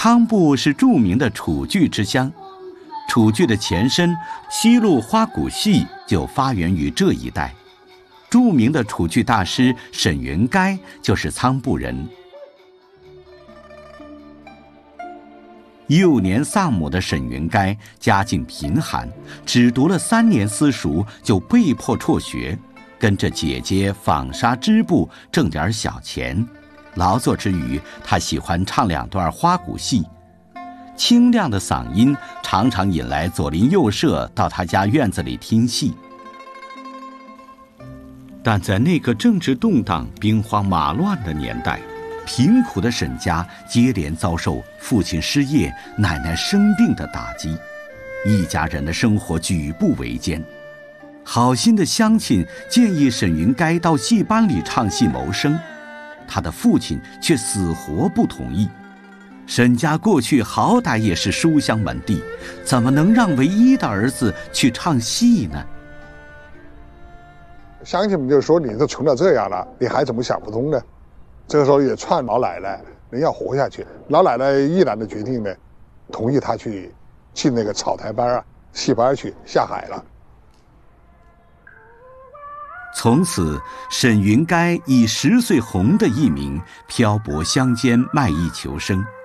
仓部是著名的楚剧之乡，楚剧的前身西路花鼓戏就发源于这一带。著名的楚剧大师沈云该就是仓部人。幼年丧母的沈云该家境贫寒，只读了3年私塾就被迫辍学，跟着姐姐纺纱织布挣点小钱。劳作之余，他喜欢唱2段花鼓戏，清亮的嗓音常常引来左邻右舍到他家院子里听戏。但在那个政治动荡、兵荒马乱的年代，贫苦的沈家接连遭受父亲失业、奶奶生病的打击，一家人的生活举步维艰。好心的乡亲建议沈云该到戏班里唱戏谋生，他的父亲却死活不同意。沈家过去好歹也是书香门第，怎么能让唯一的儿子去唱戏呢？ 乡亲们就说：“你都穷到这样了，你还怎么想不通呢？”这个时候也劝老奶奶，人要活下去。老奶奶毅然的决定呢，同意他去进那个草台班啊、戏班去下海了。 从此，沈云该以10岁红的艺名漂泊乡间卖艺求生。